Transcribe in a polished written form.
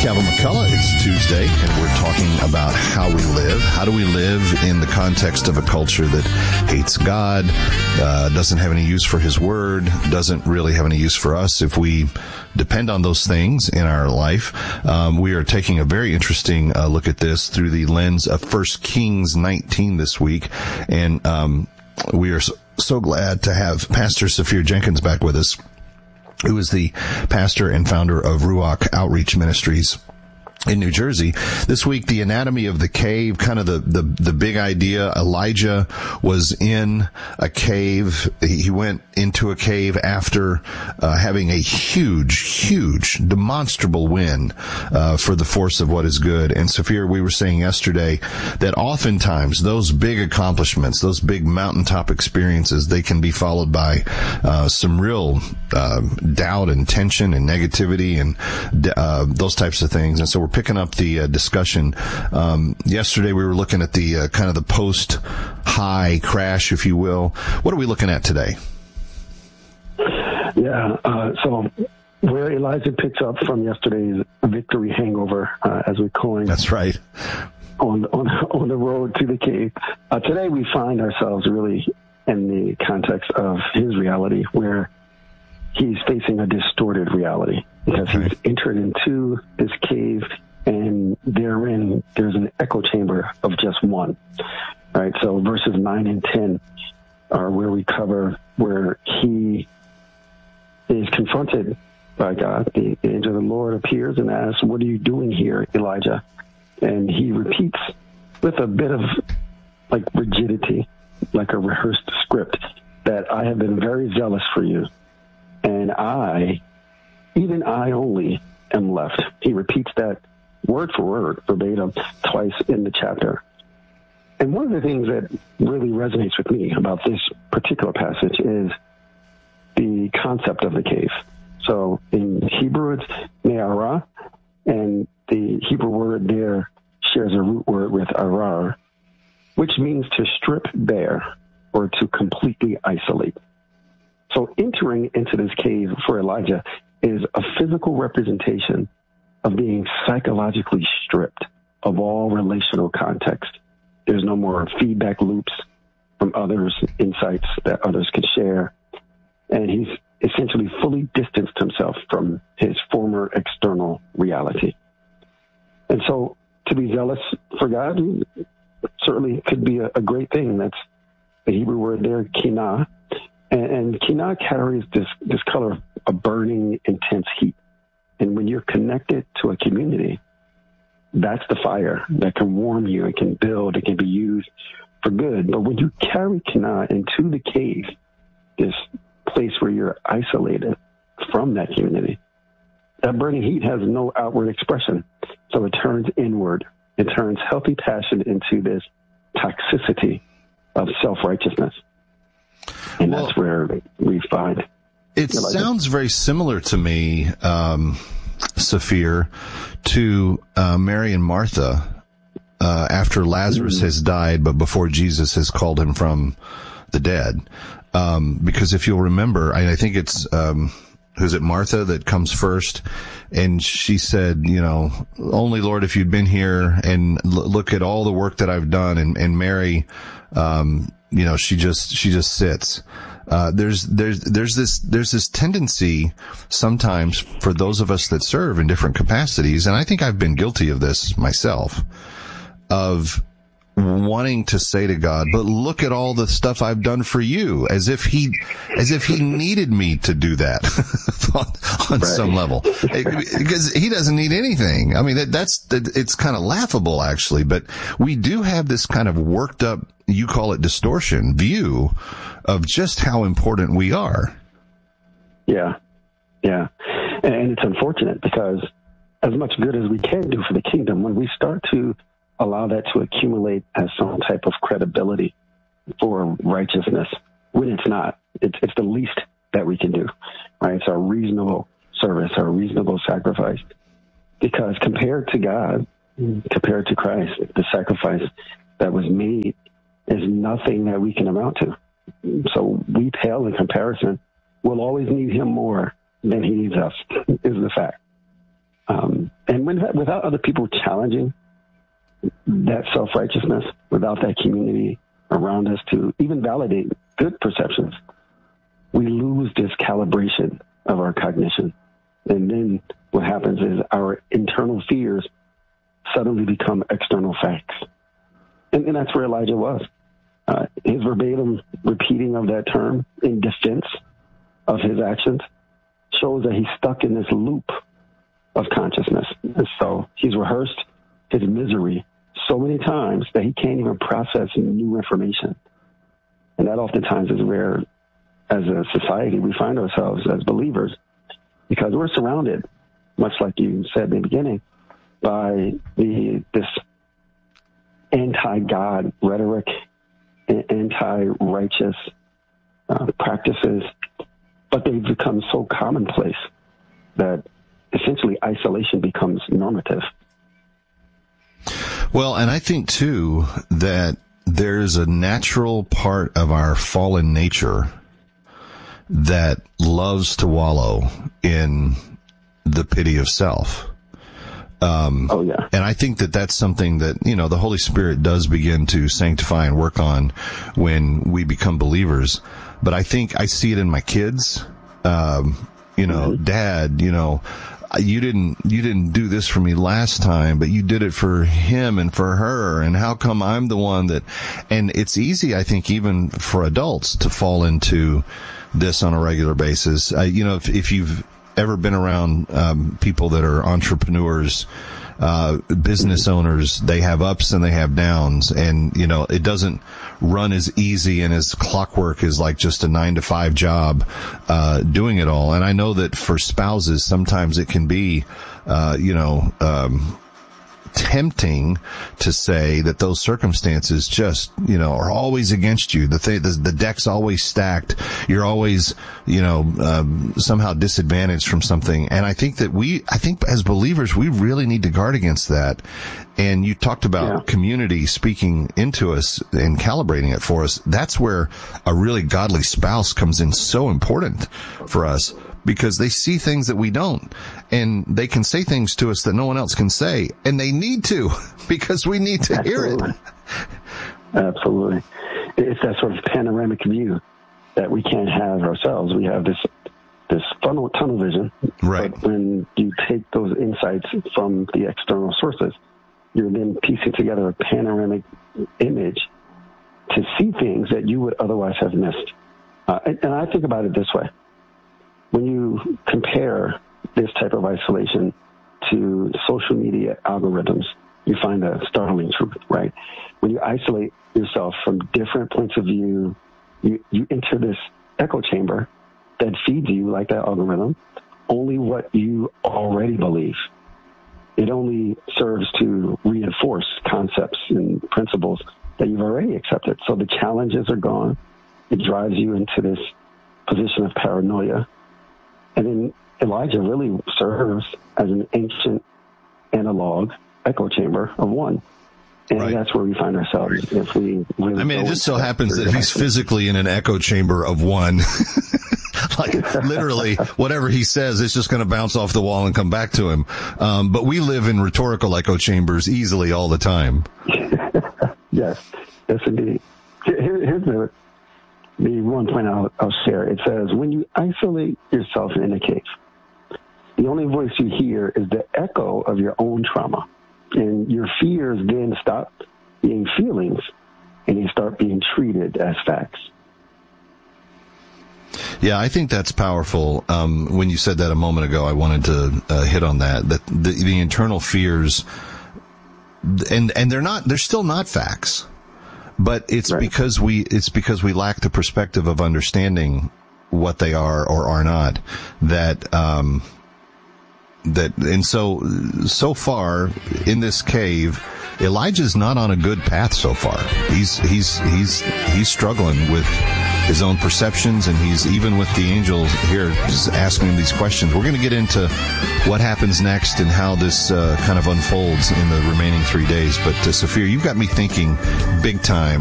Kevin McCullough. It's Tuesday, and we're talking about how we live. How do we live in the context of a culture that hates God, doesn't have any use for His Word, doesn't really have any use for us if we depend on those things in our life? We are taking a very interesting look at this through the lens of 1 Kings 19 this week, and we are so glad to have Pastor Saphir Jenkins back with us, who is the pastor and founder of Ruach Outreach Ministries in New Jersey. This week, the anatomy of the cave, kind of the big idea. Elijah was in a cave. He went into a cave after having a huge, demonstrable win for the force of what is good. And Saphir, we were saying yesterday that oftentimes those big accomplishments, those big mountaintop experiences, they can be followed by some real doubt and tension and negativity and those types of things. And so we're picking up the discussion. Yesterday we were looking at the kind of the post-high crash, if you will. What are we looking at today? So where Elijah picks up from yesterday's victory hangover, as we coined. That's right. On the road to the cave. Today we find ourselves really in the context of his reality, where he's facing a distorted reality because he's entered into this cave, and therein there's an echo chamber of just one. All right, so verses 9 and 10 are where we cover where he is confronted by God. The angel of the Lord appears and asks, "What are you doing here, Elijah?" And he repeats with a bit of like rigidity, like a rehearsed script, that I have been very zealous for you, and even I only am left. He repeats that word for word, verbatim, twice in the chapter. And one of the things that really resonates with me about this particular passage is the concept of the cave. So in Hebrew, it's me'ara, and the Hebrew word there shares a root word with arar, which means to strip bare or to completely isolate. So entering into this cave for Elijah is a physical representation of being psychologically stripped of all relational context. There's no more feedback loops from others, insights that others could share. And he's essentially fully distanced himself from his former external reality. And so to be zealous for God certainly could be a great thing. That's the Hebrew word there, kinah. And kinah carries this color of a burning, intense heat. And when you're connected to a community, that's the fire that can warm you, it can build, it can be used for good. But when you carry kinah into the cave, this place where you're isolated from that community, that burning heat has no outward expression. So it turns inward. It turns healthy passion into this toxicity of self-righteousness. And that's where we find. It sounds very similar to me, Saphir, to Mary and Martha after Lazarus has died, but before Jesus has called him from the dead. Because if you'll remember, I think it's who's it, Martha, that comes first, and she said, only Lord, if you'd been here and look at all the work that I've done. And Mary, she just sits. There's this tendency sometimes for those of us that serve in different capacities, and I think I've been guilty of this myself, of wanting to say to God, but look at all the stuff I've done for you, as if he needed me to do that on some level, because he doesn't need anything. I mean, it's kind of laughable actually, but we do have this kind of worked up, you call it distortion, view of just how important we are. Yeah. And it's unfortunate because as much good as we can do for the kingdom, when we start to allow that to accumulate as some type of credibility for righteousness, when it's not, it's the least that we can do, right? It's our reasonable service, our reasonable sacrifice. Because compared to God, compared to Christ, the sacrifice that was made is nothing that we can amount to. So we pale in comparison. We'll always need him more than he needs us, is the fact. And without other people challenging that self-righteousness, without that community around us to even validate good perceptions, we lose this calibration of our cognition. And then what happens is our internal fears suddenly become external facts. And that's where Elijah was. His verbatim repeating of that term in defense of his actions shows that he's stuck in this loop of consciousness. And so he's rehearsed his misery so many times that he can't even process new information. And that oftentimes is where, as a society, we find ourselves as believers, because we're surrounded, much like you said in the beginning, by this anti-God rhetoric, anti-righteous practices, but they've become so commonplace that essentially isolation becomes normative. Well, and I think, too, that there's a natural part of our fallen nature that loves to wallow in the pity of self. Oh, yeah. And I think that that's something that, the Holy Spirit does begin to sanctify and work on when we become believers. But I think I see it in my kids. Dad, you didn't do this for me last time, but you did it for him and for her. And how come I'm the one that, and it's easy, I think, even for adults to fall into this on a regular basis. If you've ever been around people that are entrepreneurs, business owners, they have ups and they have downs, and it doesn't run as easy and as clockwork as like just a 9-to-5 job doing it all. And I know that for spouses sometimes it can be tempting to say that those circumstances just, are always against you. The deck's always stacked. You're always, somehow disadvantaged from something. And I think as believers, we really need to guard against that. And you talked about community speaking into us and calibrating it for us. That's where a really godly spouse comes in so important for us, because they see things that we don't, and they can say things to us that no one else can say, and they need to, because we need to hear it. Absolutely. It's that sort of panoramic view that we can't have ourselves. We have this tunnel vision. Right. But when you take those insights from the external sources, you're then piecing together a panoramic image to see things that you would otherwise have missed. And I think about it this way. When you compare this type of isolation to social media algorithms, you find a startling truth, right? When you isolate yourself from different points of view, you enter this echo chamber that feeds you, like that algorithm, only what you already believe. It only serves to reinforce concepts and principles that you've already accepted. So the challenges are gone. It drives you into this position of paranoia. And then Elijah really serves as an ancient analog echo chamber of one. And right. That's where we find ourselves if we really it just so happens that he's physically in an echo chamber of one. Like, literally, whatever he says, it's just going to bounce off the wall and come back to him. But we live in rhetorical echo chambers easily all the time. Yes, indeed. Here's the one point I'll share. It says, when you isolate yourself in a cave, the only voice you hear is the echo of your own trauma. And your fears then stop being feelings and they start being treated as facts. Yeah, I think that's powerful. When you said that a moment ago, I wanted to hit on that the internal fears, and they're still not facts. But it's right. because we lack the perspective of understanding what they are or are not. And so far in this cave, Elijah's not on a good path so far. He's struggling with his own perceptions, and he's even with the angels here just asking him these questions. We're going to get into what happens next and how this kind of unfolds in the remaining 3 days. But Safir, you've got me thinking big time.